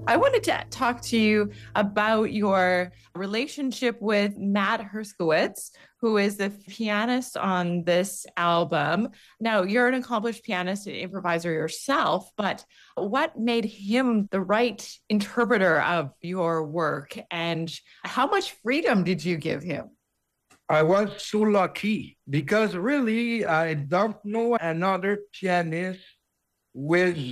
I wanted to talk to you about your relationship with Matt Herskowitz, who is the pianist on this album. Now, you're an accomplished pianist and improviser yourself, but what made him the right interpreter of your work, and how much freedom did you give him? I was so lucky because really I don't know another pianist with